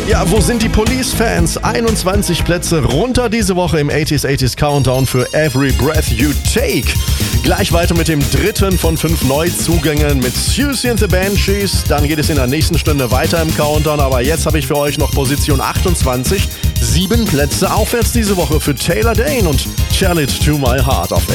Ja, wo sind die Police-Fans? 21 Plätze runter diese Woche im 80s Countdown für Every Breath You Take. Gleich weiter mit dem dritten von 5 Neuzugängen mit Siouxsie and the Banshees. Dann geht es in der nächsten Stunde weiter im Countdown, aber jetzt habe ich für euch noch Position 28. 7 Plätze aufwärts diese Woche für Taylor Dayne und Tell It to My Heart auf